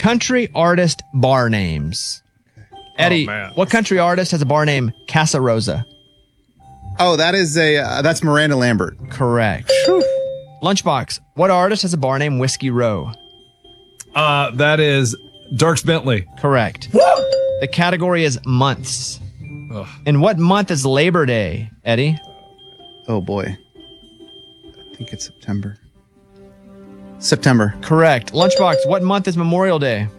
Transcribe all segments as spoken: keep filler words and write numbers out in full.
country artist bar names. Eddie, Oh, what country artist has a bar name Casa Rosa? Oh, that is a uh, that's Miranda Lambert. Correct. Lunchbox, what artist has a bar name Whiskey Row? Uh, that is Dierks Bentley. Correct. The category is months. Ugh. And what month is Labor Day, Eddie? Oh boy, I think it's September. September. Correct. Lunchbox, what month is Memorial Day?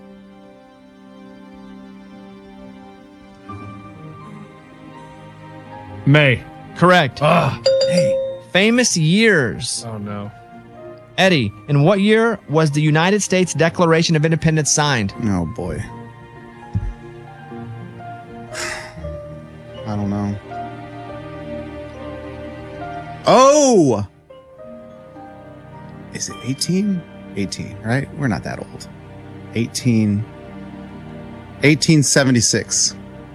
May. Correct. Ugh. Famous years. Oh, no. Eddie, in what year was the United States Declaration of Independence signed? Oh boy. I don't know. Oh! Is it eighteen? eighteen, right? We're not that old. eighteen. eighteen seventy-six.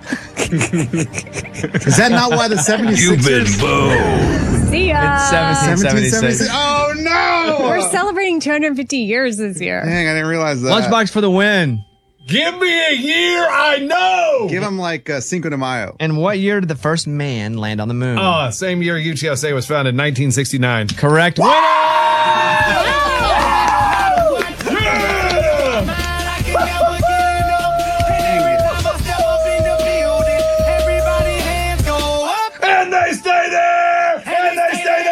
Is that not why the seventy-six? You've been booed. See ya. It's seventeen seventy-six. Oh no! We're celebrating two hundred fifty years this year. Dang, I didn't realize that. Lunchbox for the win. Give me a year I know. Give him like uh, Cinco de Mayo. And what year did the first man land on the moon? Oh, same year U T S A was founded, nineteen sixty-nine. Correct. Winner! And they stay there! And they stay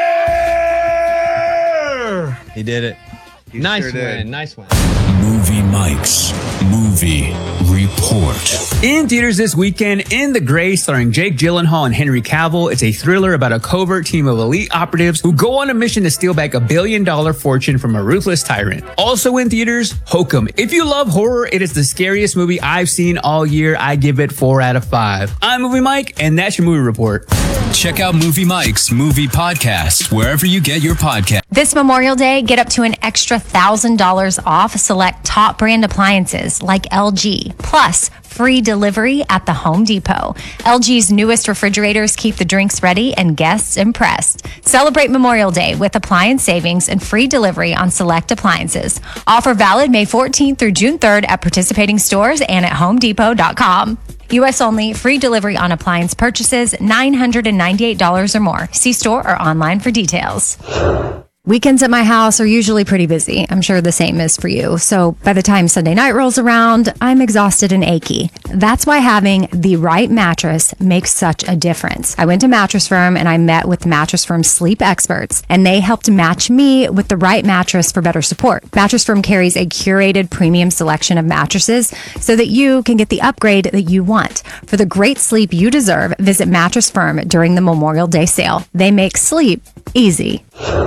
there! He did it. You Nice sure did. win. Nice win. Movie Mike's Movie Report. In theaters this weekend, In the Gray, starring Jake Gyllenhaal and Henry Cavill. It's a thriller about a covert team of elite operatives who go on a mission to steal back a billion dollar fortune from a ruthless tyrant. Also in theaters, Hokum. If you love horror, it is the scariest movie I've seen all year. I give it four out of five. I'm Movie Mike, and that's your movie report. Check out Movie Mike's Movie Podcast wherever you get your podcast. This Memorial Day, get up to an extra one thousand dollars off select top brand appliances like L G, plus free delivery at the Home Depot. L G's newest refrigerators keep the drinks ready and guests impressed. Celebrate Memorial Day with appliance savings and free delivery on select appliances. Offer valid May fourteenth through June third at participating stores and at home depot dot com. U S only, free delivery on appliance purchases nine hundred ninety-eight dollars or more. See store or online for details. Weekends at my house are usually pretty busy. I'm sure the same is for you. So by the time Sunday night rolls around, I'm exhausted and achy. That's why having the right mattress makes such a difference. I went to Mattress Firm and I met with Mattress Firm's sleep experts, and they helped match me with the right mattress for better support. Mattress Firm carries a curated premium selection of mattresses so that you can get the upgrade that you want. For the great sleep you deserve, visit Mattress Firm during the Memorial Day sale. They make sleep easy.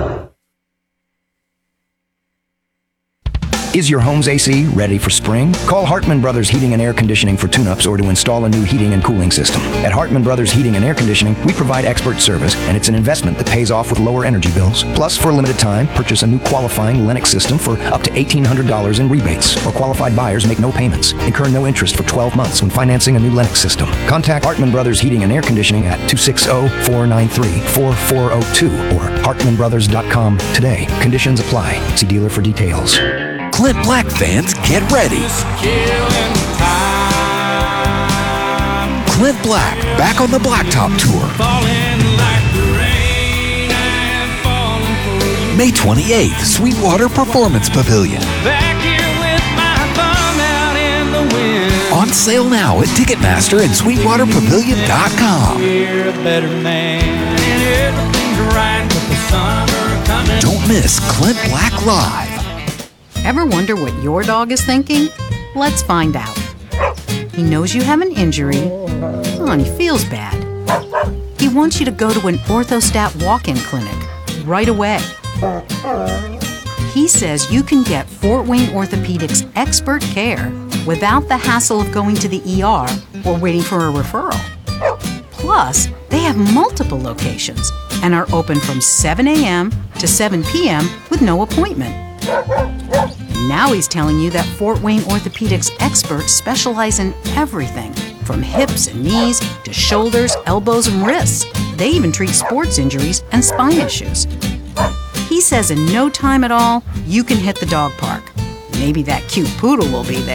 Is your home's A C ready for spring? Call Hartman Brothers Heating and Air Conditioning for tune-ups or to install a new heating and cooling system. At Hartman Brothers Heating and Air Conditioning, we provide expert service, and it's an investment that pays off with lower energy bills. Plus, for a limited time, purchase a new qualifying Lennox system for up to eighteen hundred dollars in rebates, or qualified buyers make no payments. Incur no interest for twelve months when financing a new Lennox system. Contact Hartman Brothers Heating and Air Conditioning at two six zero, four nine three, four four zero two or hartman brothers dot com today. Conditions apply. See dealer for details. Clint Black fans, get ready. Clint Black, back on the Blacktop Tour. May twenty-eighth, Sweetwater Performance Pavilion. On sale now at Ticketmaster and sweetwater pavilion dot com. Don't miss Clint Black Live. Ever wonder what your dog is thinking? Let's find out. He knows you have an injury. Oh, and he feels bad. He wants you to go to an Orthostat walk-in clinic right away. He says you can get Fort Wayne Orthopedics expert care without the hassle of going to the E R or waiting for a referral. Plus, they have multiple locations and are open from seven a.m. to seven p.m. with no appointment. Now he's telling you that Fort Wayne Orthopedics experts specialize in everything from hips and knees to shoulders, elbows, and wrists. They even treat sports injuries and spine issues. He says in no time at all, you can hit the dog park. Maybe that cute poodle will be there.